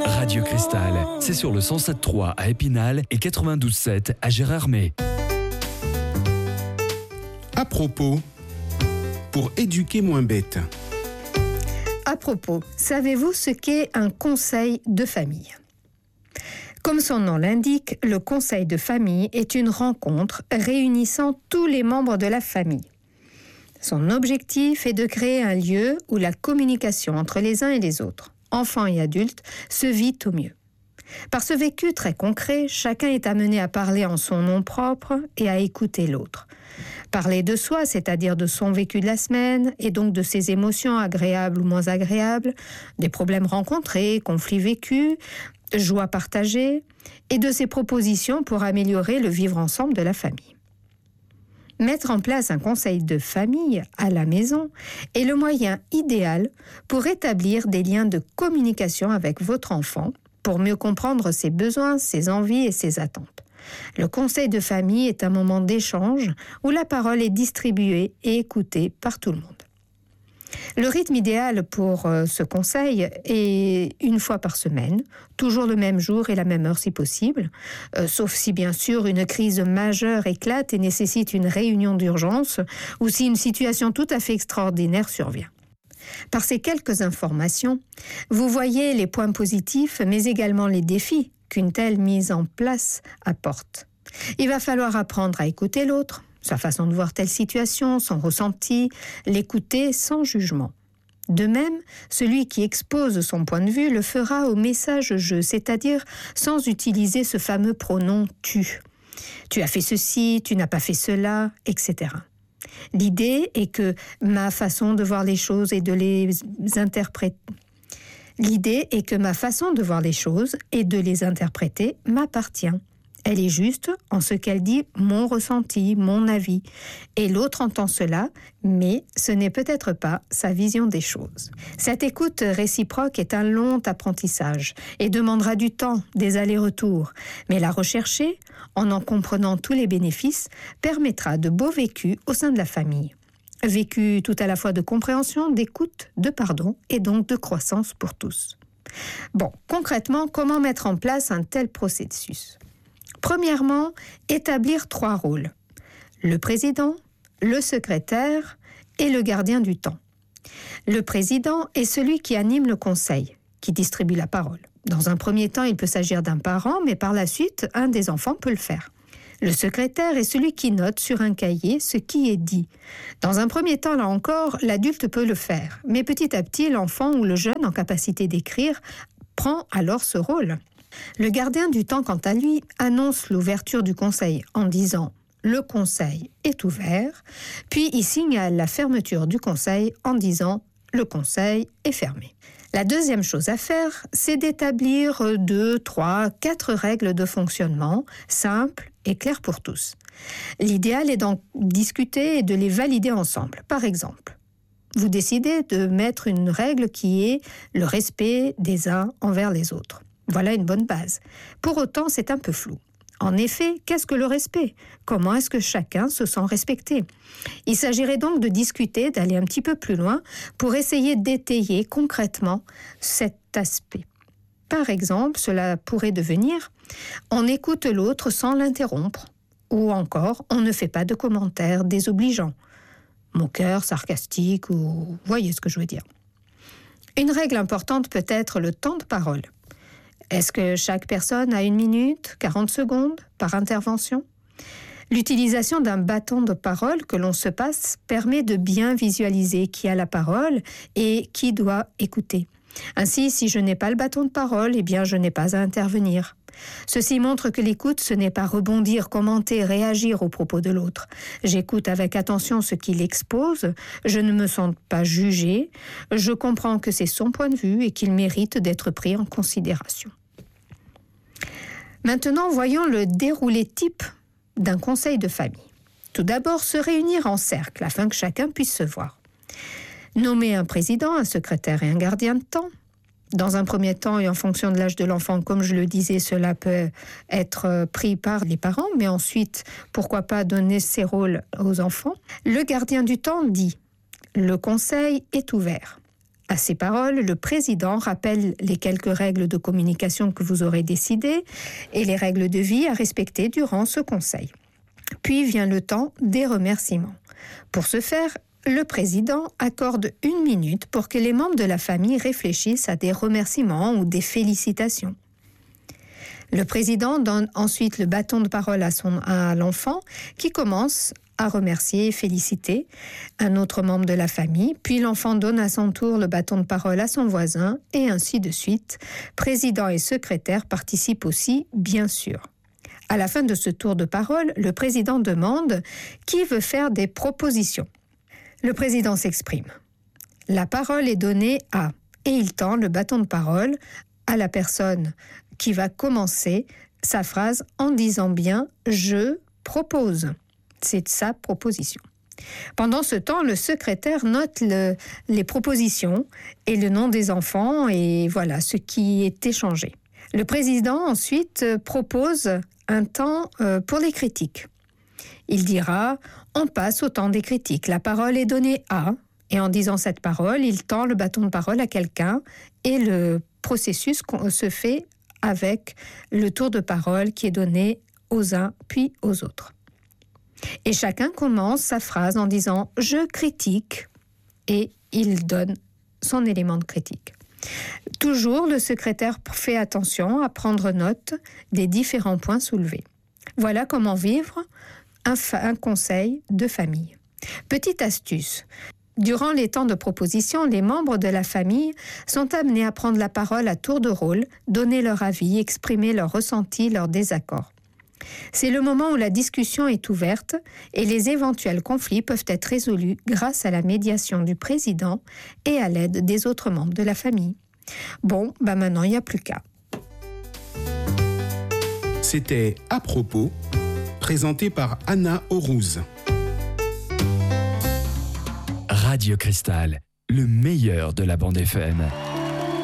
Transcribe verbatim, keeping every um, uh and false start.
Radio Cristal, c'est sur le cent sept virgule trois à Épinal et quatre-vingt-douze virgule sept à Gérardmer. À propos, pour éduquer moins bête. À propos, savez-vous ce qu'est un conseil de famille ? Comme son nom l'indique, le conseil de famille est une rencontre réunissant tous les membres de la famille. Son objectif est de créer un lieu où la communication entre les uns et les autres, enfants et adultes, se vit au mieux. Par ce vécu très concret, chacun est amené à parler en son nom propre et à écouter l'autre. Parler de soi, c'est-à-dire de son vécu de la semaine, et donc de ses émotions agréables ou moins agréables, des problèmes rencontrés, conflits vécus, joie partagée, et de ses propositions pour améliorer le vivre ensemble de la famille. Mettre en place un conseil de famille à la maison est le moyen idéal pour établir des liens de communication avec votre enfant, pour mieux comprendre ses besoins, ses envies et ses attentes. Le conseil de famille est un moment d'échange où la parole est distribuée et écoutée par tout le monde. Le rythme idéal pour euh, ce conseil est une fois par semaine, toujours le même jour et la même heure si possible, euh, sauf si bien sûr une crise majeure éclate et nécessite une réunion d'urgence ou si une situation tout à fait extraordinaire survient. Par ces quelques informations, vous voyez les points positifs mais également les défis qu'une telle mise en place apporte. Il va falloir apprendre à écouter l'autre, sa façon de voir telle situation, son ressenti, l'écouter sans jugement. De même, celui qui expose son point de vue le fera au message-je, c'est-à-dire sans utiliser ce fameux pronom « tu ». Tu as fait ceci, tu n'as pas fait cela, et cetera. L'idée est que ma façon de voir les choses et de les interpréter... L'idée est que ma façon de voir les choses et de les interpréter m'appartient. Elle est juste en ce qu'elle dit mon ressenti, mon avis. Et l'autre entend cela, mais ce n'est peut-être pas sa vision des choses. Cette écoute réciproque est un long apprentissage et demandera du temps, des allers-retours. Mais la rechercher, en en comprenant tous les bénéfices, permettra de beaux vécus au sein de la famille. Vécu tout à la fois de compréhension, d'écoute, de pardon et donc de croissance pour tous. Bon, concrètement, comment mettre en place un tel processus ? Premièrement, établir trois rôles. Le président, le secrétaire et le gardien du temps. Le président est celui qui anime le conseil, qui distribue la parole. Dans un premier temps, il peut s'agir d'un parent, mais par la suite, un des enfants peut le faire. Le secrétaire est celui qui note sur un cahier ce qui est dit. Dans un premier temps, là encore, l'adulte peut le faire, mais petit à petit, l'enfant ou le jeune en capacité d'écrire prend alors ce rôle. Le gardien du temps, quant à lui, annonce l'ouverture du conseil en disant « le conseil est ouvert », puis il signale la fermeture du conseil en disant « le conseil est fermé ». La deuxième chose à faire, c'est d'établir deux, trois, quatre règles de fonctionnement simples et claires pour tous. L'idéal est d'en discuter et de les valider ensemble. Par exemple, vous décidez de mettre une règle qui est le respect des uns envers les autres. Voilà une bonne base. Pour autant, c'est un peu flou. En effet, qu'est-ce que le respect ? Comment est-ce que chacun se sent respecté ? Il s'agirait donc de discuter, d'aller un petit peu plus loin pour essayer d'étayer concrètement cet aspect. Par exemple, cela pourrait devenir « on écoute l'autre sans l'interrompre » ou encore « on ne fait pas de commentaires désobligeants », moqueurs, sarcastiques ou vous voyez ce que je veux dire. Une règle importante peut être le temps de parole. Est-ce que chaque personne a une minute, quarante secondes par intervention ? L'utilisation d'un bâton de parole que l'on se passe permet de bien visualiser qui a la parole et qui doit écouter. Ainsi, si je n'ai pas le bâton de parole, eh bien je n'ai pas à intervenir. Ceci montre que l'écoute, ce n'est pas rebondir, commenter, réagir aux propos de l'autre. J'écoute avec attention ce qu'il expose, je ne me sens pas jugée, je comprends que c'est son point de vue et qu'il mérite d'être pris en considération. Maintenant, voyons le déroulé type d'un conseil de famille. Tout d'abord, se réunir en cercle afin que chacun puisse se voir. Nommer un président, un secrétaire et un gardien de temps. Dans un premier temps et en fonction de l'âge de l'enfant, comme je le disais, cela peut être pris par les parents, mais ensuite, pourquoi pas donner ces rôles aux enfants. Le gardien du temps dit « Le conseil est ouvert ». À ces paroles, le président rappelle les quelques règles de communication que vous aurez décidées et les règles de vie à respecter durant ce conseil. Puis vient le temps des remerciements. Pour ce faire, le président accorde une minute pour que les membres de la famille réfléchissent à des remerciements ou des félicitations. Le président donne ensuite le bâton de parole à, son, à l'enfant qui commence à remercier et féliciter un autre membre de la famille, puis l'enfant donne à son tour le bâton de parole à son voisin, et ainsi de suite. Président et secrétaire participent aussi, bien sûr. À la fin de ce tour de parole, le président demande qui veut faire des propositions. Le président s'exprime. La parole est donnée à, et il tend le bâton de parole à la personne qui va commencer sa phrase en disant bien « je propose ». C'est sa proposition. Pendant ce temps, le secrétaire note le, les propositions et le nom des enfants et voilà ce qui est échangé. Le président ensuite propose un temps pour les critiques. Il dira « on passe au temps des critiques, la parole est donnée à » et en disant cette parole, il tend le bâton de parole à quelqu'un et le processus se fait avec le tour de parole qui est donné aux uns puis aux autres. Et chacun commence sa phrase en disant « je critique » et il donne son élément de critique. Toujours, le secrétaire fait attention à prendre note des différents points soulevés. Voilà comment vivre un, fa- un conseil de famille. Petite astuce. Durant les temps de proposition, les membres de la famille sont amenés à prendre la parole à tour de rôle, donner leur avis, exprimer leurs ressentis, leurs désaccords. C'est le moment où la discussion est ouverte et les éventuels conflits peuvent être résolus grâce à la médiation du président et à l'aide des autres membres de la famille. Bon, bah maintenant, il n'y a plus qu'à. C'était À propos, présenté par Anna Aurouz. Radio Cristal, le meilleur de la bande F M.